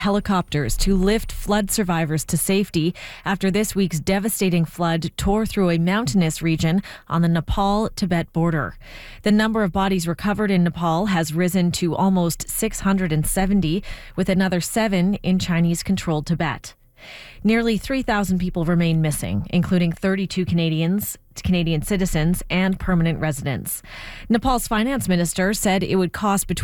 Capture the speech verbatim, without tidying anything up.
helicopters to lift flood survivors to safety after this week's devastating flood tore through a mountainous region on the Nepal-Tibet border. The number of bodies recovered in Nepal has risen to almost six hundred seventy, with another seven in Chinese-controlled Tibet. Nearly three thousand people remain missing, including thirty-two Canadians, Canadian citizens and permanent residents. Nepal's finance minister said it would cost between